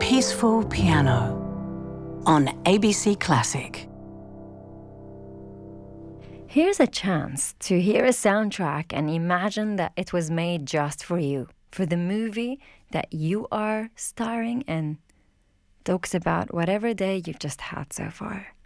Peaceful Piano on ABC Classic. Here's a chance to hear a soundtrack and imagine that it was made just for you, for the movie that you are starring in. Talks about whatever day you've just had so far.